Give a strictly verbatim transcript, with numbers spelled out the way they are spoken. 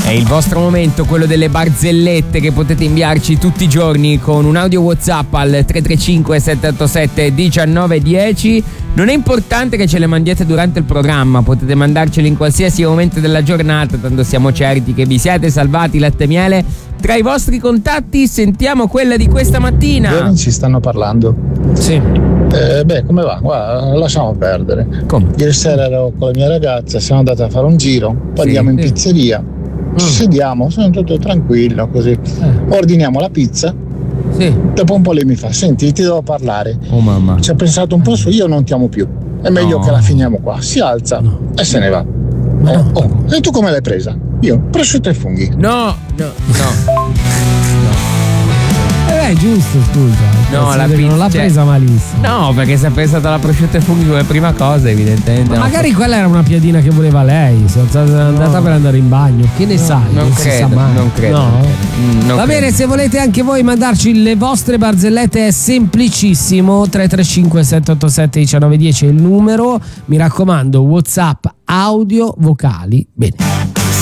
È il vostro momento, quello delle barzellette, che potete inviarci tutti i giorni con un audio WhatsApp al tre tre cinque sette otto sette uno nove uno zero. Non è importante che ce le mandiate durante il programma, potete mandarcele in qualsiasi momento della giornata, tanto siamo certi che vi siete salvati latte e miele. Tra i vostri contatti sentiamo quella di questa mattina. Bene, ci stanno parlando. Sì. Eh, beh, come va? Guarda, lasciamo perdere. Come? Ieri sera ero con la mia ragazza, siamo andati a fare un giro, poi Sì. andiamo in Sì. pizzeria, ci Mm. sediamo, sono tutto tranquillo così. Eh. Ordiniamo la pizza, Sì. dopo un po' lei mi fa: senti, ti devo parlare. Oh mamma. Ci ha pensato un po' su, io non ti amo più. È meglio No. che la finiamo qua. Si alza No. e se ne va. Ma Oh, no. oh, e tu come l'hai presa? Io, prosciutto e funghi. No, no, no. Eh, giusto, scusa. No, Si la vede che non l'ha pizza- presa malissimo. No, perché se ha pensato alla prosciutto e funghi come prima cosa, evidentemente. Ma no. magari quella era una piadina che voleva lei. Si è alzata- andata per andare in bagno. Che ne sai? non si credo, sa mai. non credo, No? non credo. Mm, non Va credo. bene, se volete anche voi mandarci le vostre barzellette è semplicissimo. tre tre cinque sette otto sette uno nove uno zero è il numero. Mi raccomando, WhatsApp audio vocali. Bene.